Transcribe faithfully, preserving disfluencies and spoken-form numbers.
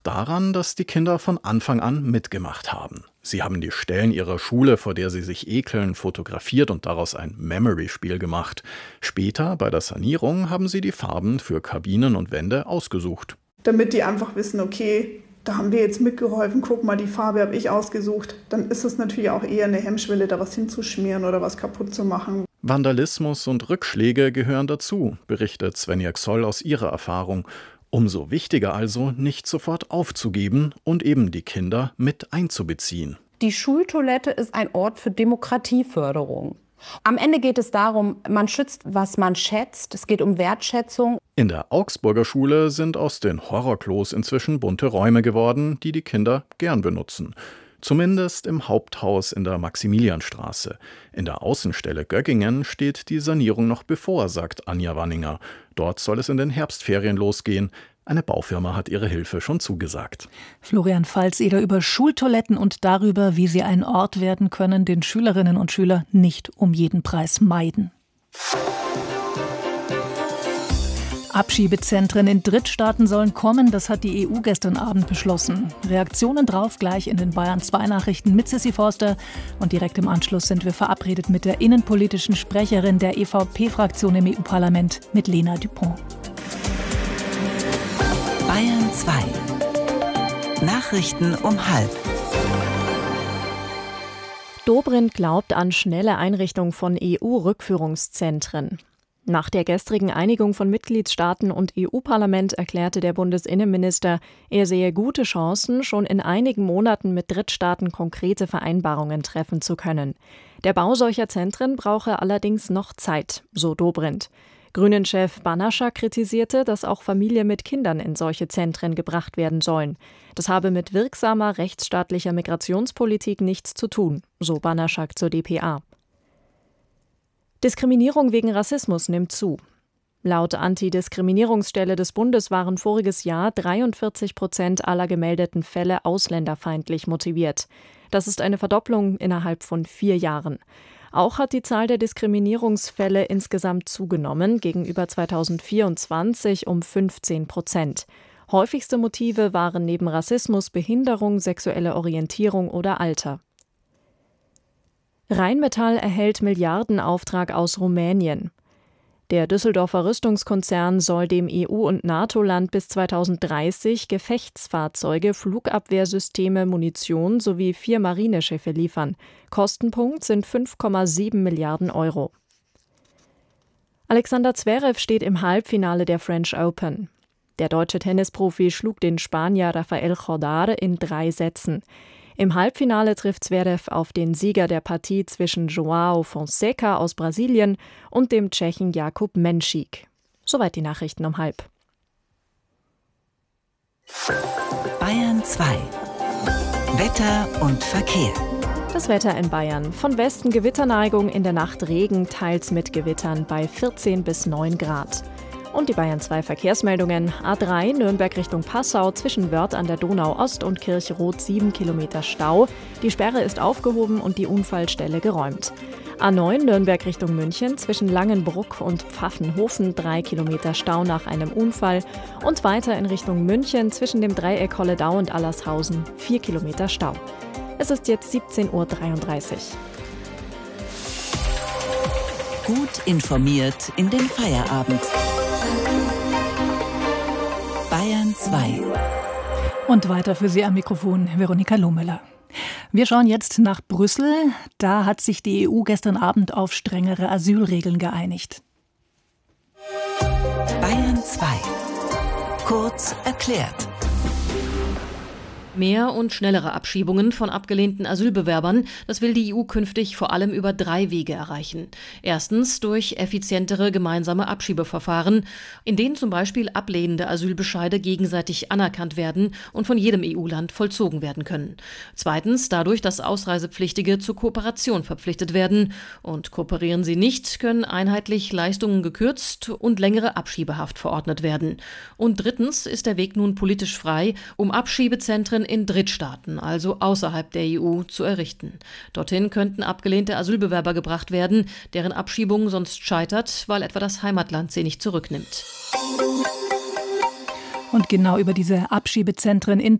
Daran, dass die Kinder von Anfang an mitgemacht haben. Sie haben die Stellen ihrer Schule, vor der sie sich ekeln, fotografiert und daraus ein Memory-Spiel gemacht. Später, bei der Sanierung, haben sie die Farben für Kabinen und Wände ausgesucht. Damit die einfach wissen, okay, da haben wir jetzt mitgeholfen, guck mal, die Farbe habe ich ausgesucht. Dann ist es natürlich auch eher eine Hemmschwelle, da was hinzuschmieren oder was kaputt zu machen. Vandalismus und Rückschläge gehören dazu, berichtet Svenja Xoll aus ihrer Erfahrung. Umso wichtiger also, nicht sofort aufzugeben und eben die Kinder mit einzubeziehen. Die Schultoilette ist ein Ort für Demokratieförderung. Am Ende geht es darum, man schützt, was man schätzt. Es geht um Wertschätzung. In der Augsburger Schule sind aus den Horrorklos inzwischen bunte Räume geworden, die die Kinder gern benutzen. Zumindest im Haupthaus in der Maximilianstraße. In der Außenstelle Göggingen steht die Sanierung noch bevor, sagt Anja Wanninger. Dort soll es in den Herbstferien losgehen. Eine Baufirma hat ihre Hilfe schon zugesagt. Florian Pfalzeder über Schultoiletten und darüber, wie sie ein Ort werden können, den Schülerinnen und Schüler nicht um jeden Preis meiden. Abschiebezentren in Drittstaaten sollen kommen, das hat die E U gestern Abend beschlossen. Reaktionen drauf gleich in den Bayern zwei Nachrichten mit Sissi Forster. Und direkt im Anschluss sind wir verabredet mit der innenpolitischen Sprecherin der E V P-Fraktion im E U-Parlament, mit Lena Dupont. Bayern zwei. Nachrichten um halb. Dobrindt glaubt an schnelle Einrichtung von E U-Rückführungszentren. Nach der gestrigen Einigung von Mitgliedstaaten und E U-Parlament erklärte der Bundesinnenminister, er sehe gute Chancen, schon in einigen Monaten mit Drittstaaten konkrete Vereinbarungen treffen zu können. Der Bau solcher Zentren brauche allerdings noch Zeit, so Dobrindt. Grünen-Chef Banaschak kritisierte, dass auch Familien mit Kindern in solche Zentren gebracht werden sollen. Das habe mit wirksamer rechtsstaatlicher Migrationspolitik nichts zu tun, so Banaschak zur d p a. Diskriminierung wegen Rassismus nimmt zu. Laut Antidiskriminierungsstelle des Bundes waren voriges Jahr dreiundvierzig Prozent aller gemeldeten Fälle ausländerfeindlich motiviert. Das ist eine Verdopplung innerhalb von vier Jahren. Auch hat die Zahl der Diskriminierungsfälle insgesamt zugenommen, gegenüber zweitausendvierundzwanzig um fünfzehn Prozent. Häufigste Motive waren neben Rassismus Behinderung, sexuelle Orientierung oder Alter. Rheinmetall erhält Milliardenauftrag aus Rumänien. Der Düsseldorfer Rüstungskonzern soll dem E U- und NATO-Land bis zweitausenddreißig Gefechtsfahrzeuge, Flugabwehrsysteme, Munition sowie vier Marineschiffe liefern. Kostenpunkt sind fünf Komma sieben Milliarden Euro. Alexander Zverev steht im Halbfinale der French Open. Der deutsche Tennisprofi schlug den Spanier Rafael Jordar in drei Sätzen. Im Halbfinale trifft Zverev auf den Sieger der Partie zwischen João Fonseca aus Brasilien und dem Tschechen Jakub Menšík. Soweit die Nachrichten um halb. Bayern zwei. Wetter und Verkehr. Das Wetter in Bayern. Von Westen Gewitterneigung, in der Nacht Regen, teils mit Gewittern bei vierzehn bis neun Grad. Und die Bayern zwei Verkehrsmeldungen. A drei Nürnberg Richtung Passau zwischen Wörth an der Donau Ost und Kirchroth sieben Kilometer Stau. Die Sperre ist aufgehoben und die Unfallstelle geräumt. A neun Nürnberg Richtung München zwischen Langenbruck und Pfaffenhofen drei Kilometer Stau nach einem Unfall. Und weiter in Richtung München zwischen dem Dreieck Holledau und Allershausen vier Kilometer Stau. Es ist jetzt siebzehn Uhr dreiunddreißig. Gut informiert in den Feierabend. Bayern zwei. Und weiter für Sie am Mikrofon Veronika Lohmüller. Wir schauen jetzt nach Brüssel. Da hat sich die E U gestern Abend auf strengere Asylregeln geeinigt. Bayern zwei. Kurz erklärt. Mehr und schnellere Abschiebungen von abgelehnten Asylbewerbern, das will die E U künftig vor allem über drei Wege erreichen. Erstens durch effizientere gemeinsame Abschiebeverfahren, in denen zum Beispiel ablehnende Asylbescheide gegenseitig anerkannt werden und von jedem E U-Land vollzogen werden können. Zweitens dadurch, dass Ausreisepflichtige zur Kooperation verpflichtet werden. Und kooperieren sie nicht, können einheitlich Leistungen gekürzt und längere Abschiebehaft verordnet werden. Und drittens ist der Weg nun politisch frei, um Abschiebezentren in Drittstaaten, also außerhalb der E U, zu errichten. Dorthin könnten abgelehnte Asylbewerber gebracht werden, deren Abschiebung sonst scheitert, weil etwa das Heimatland sie nicht zurücknimmt. Und genau über diese Abschiebezentren in